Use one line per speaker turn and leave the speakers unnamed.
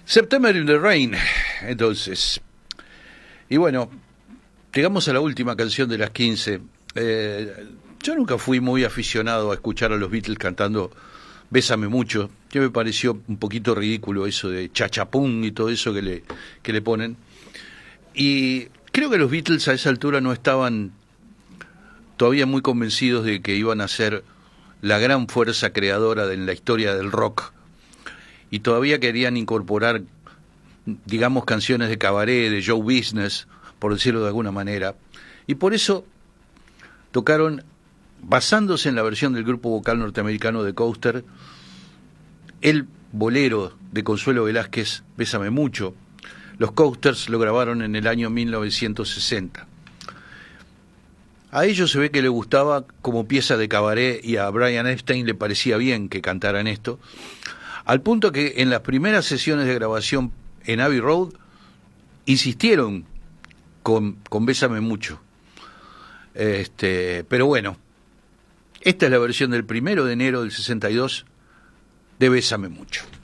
September in the Rain, entonces. Y bueno, llegamos a la última canción de las 15. Yo nunca fui muy aficionado a escuchar a los Beatles cantando Bésame Mucho. Que me pareció un poquito ridículo eso de chachapún y todo eso que le ponen. Y creo que los Beatles a esa altura no estaban todavía muy convencidos de que iban a ser la gran fuerza creadora de la historia del rock. Y todavía querían incorporar, digamos, canciones de cabaret, de show business, por decirlo de alguna manera. Y por eso tocaron, basándose en la versión del grupo vocal norteamericano de Coaster, el bolero de Consuelo Velázquez, Bésame Mucho. Los Coasters lo grabaron en el año 1960. A ellos se ve que le gustaba como pieza de cabaret y a Brian Epstein le parecía bien que cantaran esto, al punto que en las primeras sesiones de grabación en Abbey Road insistieron con Bésame Mucho. Pero bueno, esta es la versión del 1 de enero del 62 de Bésame Mucho.